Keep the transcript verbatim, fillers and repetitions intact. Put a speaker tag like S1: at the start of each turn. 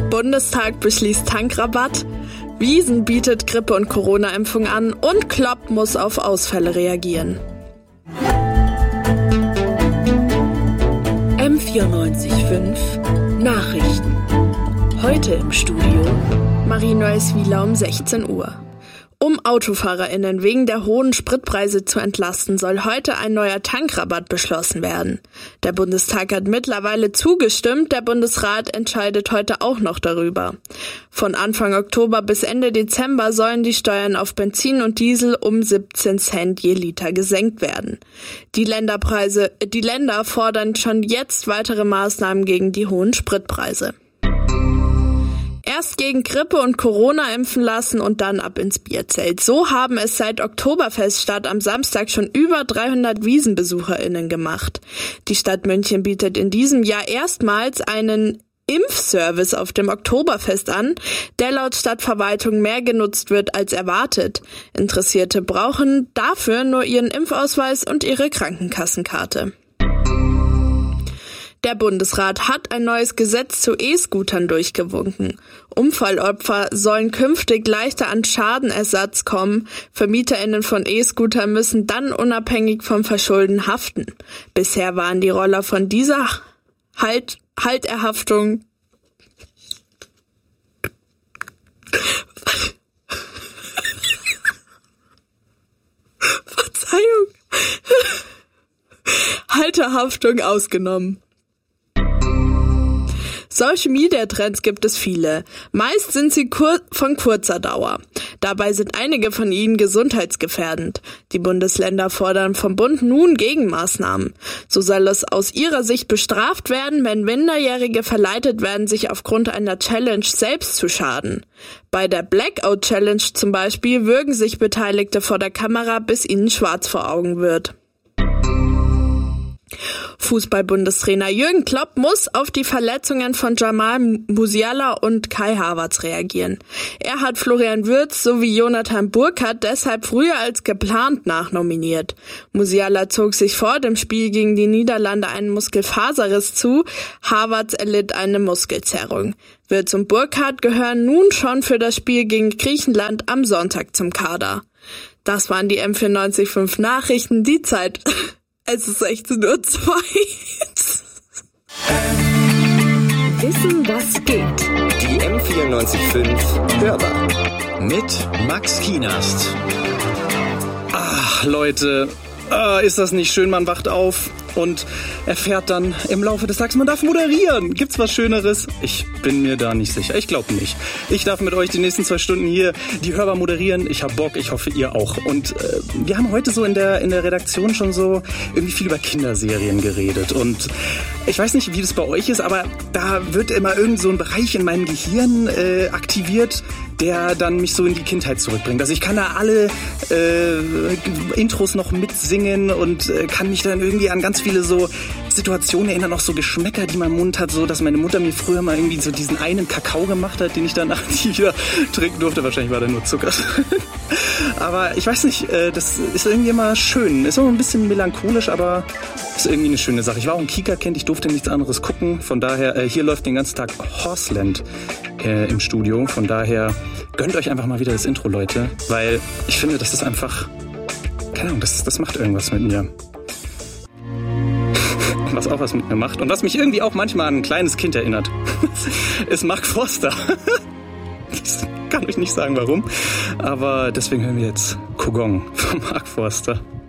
S1: Bundestag beschließt Tankrabatt, Wiesn bietet Grippe- und Corona-Impfung an und Klopp muss auf Ausfälle reagieren.
S2: M vierundneunzig Komma fünf Nachrichten. Heute im Studio
S1: Marie-Noël Wieler um sechzehn Uhr. Um AutofahrerInnen wegen der hohen Spritpreise zu entlasten, soll heute ein neuer Tankrabatt beschlossen werden. Der Bundestag hat mittlerweile zugestimmt, der Bundesrat entscheidet heute auch noch darüber. Von Anfang Oktober bis Ende Dezember sollen die Steuern auf Benzin und Diesel um siebzehn Cent je Liter gesenkt werden. Die Länderpreise, die Länder fordern schon jetzt weitere Maßnahmen gegen die hohen Spritpreise. Erst gegen Grippe und Corona impfen lassen und dann ab ins Bierzelt. So haben es seit Oktoberfeststart am Samstag schon über dreihundert WiesenbesucherInnen gemacht. Die Stadt München bietet in diesem Jahr erstmals einen Impfservice auf dem Oktoberfest an, der laut Stadtverwaltung mehr genutzt wird als erwartet. Interessierte brauchen dafür nur ihren Impfausweis und ihre Krankenkassenkarte. Der Bundesrat hat ein neues Gesetz zu E-Scootern durchgewunken. Unfallopfer sollen künftig leichter an Schadenersatz kommen. VermieterInnen von E-Scootern müssen dann unabhängig vom Verschulden haften. Bisher waren die Roller von dieser halt Halterhaftung Verzeihung Halterhaftung ausgenommen. Social-Media-Trends gibt es viele. Meist sind sie kur- von kurzer Dauer. Dabei sind einige von ihnen gesundheitsgefährdend. Die Bundesländer fordern vom Bund nun Gegenmaßnahmen. So soll es aus ihrer Sicht bestraft werden, wenn Minderjährige verleitet werden, sich aufgrund einer Challenge selbst zu schaden. Bei der Blackout-Challenge zum Beispiel würgen sich Beteiligte vor der Kamera, bis ihnen schwarz vor Augen wird. Fußball-Bundestrainer Jürgen Klopp muss auf die Verletzungen von Jamal Musiala und Kai Havertz reagieren. Er hat Florian Wirtz sowie Jonathan Burkhardt deshalb früher als geplant nachnominiert. Musiala zog sich vor dem Spiel gegen die Niederlande einen Muskelfaserriss zu, Havertz erlitt eine Muskelzerrung. Wirtz und Burkhardt gehören nun schon für das Spiel gegen Griechenland am Sonntag zum Kader. Das waren die M vierundneunzig Komma fünf Nachrichten, die Zeit... Es ist sechzehn Uhr zwei.
S2: Wissen, was geht.
S3: Die M vierundneunzig Komma fünf Hörbar.
S4: Mit Max Kienast. Ach, Leute, ah, ist das nicht schön, man wacht auf und erfährt dann im Laufe des Tages, man darf moderieren. Gibt's was Schöneres? Ich bin mir da nicht sicher. Ich glaube nicht. Ich darf mit euch die nächsten zwei Stunden hier die Hörbar moderieren. Ich hab Bock, ich hoffe, ihr auch. Und äh, wir haben heute so in der in der Redaktion schon so irgendwie viel über Kinderserien geredet. Und ich weiß nicht, wie das bei euch ist, aber da wird immer irgend so ein Bereich in meinem Gehirn äh, aktiviert, der dann mich so in die Kindheit zurückbringt. Also ich kann da alle äh, Intros noch mitsingen und äh, kann mich dann irgendwie an ganz viele so Situationen erinnern, auch so Geschmäcker, die mein Mund hat, so dass meine Mutter mir früher mal irgendwie so diesen einen Kakao gemacht hat, den ich danach nie wieder trinken durfte. Wahrscheinlich war da nur Zucker. Aber ich weiß nicht, äh, das ist irgendwie immer schön. Ist auch ein bisschen melancholisch, aber ist irgendwie eine schöne Sache. Ich war auch ein Kika-Kind, ich durfte nichts anderes gucken. Von daher, äh, hier läuft den ganzen Tag Horseland äh, im Studio. Von daher gönnt euch einfach mal wieder das Intro, Leute. Weil ich finde, das ist einfach, keine Ahnung, das, das macht irgendwas mit mir. Was auch was mit mir macht und was mich irgendwie auch manchmal an ein kleines Kind erinnert, ist Mark Forster. Ich kann euch nicht sagen, warum, aber deswegen hören wir jetzt Kogong von Mark Forster.